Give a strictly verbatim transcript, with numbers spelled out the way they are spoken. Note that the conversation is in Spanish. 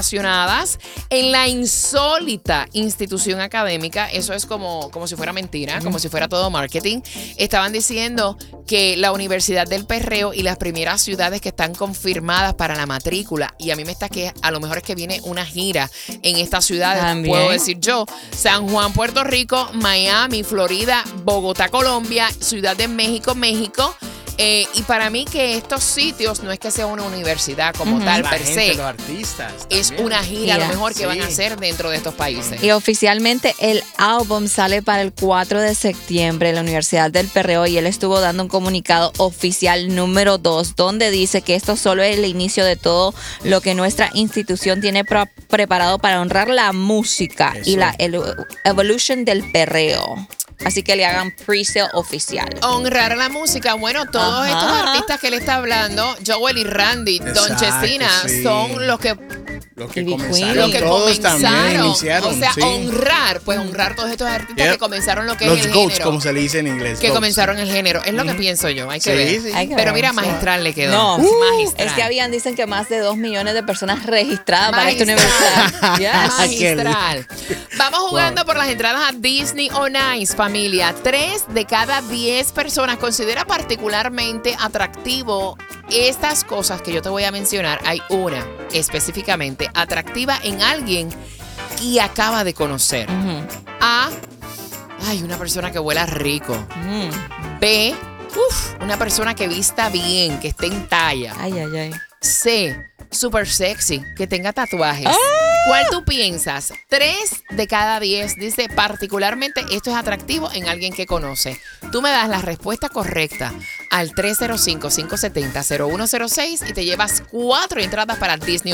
relacionadas en la insólita institución académica. Eso es como, como si fuera mentira, como si fuera todo marketing. Estaban diciendo que la Universidad del Perreo y las primeras ciudades que están confirmadas para la matrícula, y a mí me está que a lo mejor es que viene una gira en estas ciudades, También. puedo decir yo, San Juan, Puerto Rico, Miami, Florida, Bogotá, Colombia, Ciudad de México, México. Eh, y para mí que estos sitios no es que sea una universidad como Ujú. tal La per gente, se, los artistas. es también. una gira a lo Gira. mejor que Sí. van a hacer dentro de estos países. Y oficialmente el álbum sale para el cuatro de septiembre en la Universidad del Perreo y él estuvo dando un comunicado oficial número dos donde dice que esto solo es el inicio de todo lo que nuestra institución tiene pro- preparado para honrar la música Eso. y la el- evolution del perreo. Así que le hagan pre-sale oficial. Honrar la música. Bueno, todos Ajá. estos artistas que le está hablando, Joel y Randy, Don Exacto, Chesina, sí. son los que, Los que Ivy comenzaron. los que Todos también comenzaron. iniciaron. O sea, sí. honrar, pues honrar todos estos artistas Yeah. que comenzaron lo que Los es el GOATs, género. como se le dice en inglés. Que GOATs. comenzaron el género. Es lo que pienso yo. Hay que Sí, ver. sí. Hay que Pero ver. mira, magistral le quedó. No, magistral. es que habían, dicen que más de dos millones de personas registradas para esta Magistral. universidad. Yes. Magistral. Vamos jugando Wow. por las entradas a Disney on Ice, familia. Tres de cada diez personas considera particularmente atractivo estas cosas que yo te voy a mencionar. Hay una específicamente atractiva en alguien que acaba de conocer. Ujú. A, ay, una persona que huela rico. Mm. B, uf, una persona que vista bien, que esté en talla. Ay, ay, ay. C, super sexy, que tenga tatuajes. ¡Ah! ¿Cuál tú piensas? Tres de cada diez dice particularmente esto es atractivo en alguien que conoce. Tú me das la respuesta correcta al tres cero cinco, cinco siete cero, cero uno cero seis y te llevas cuatro entradas para Disney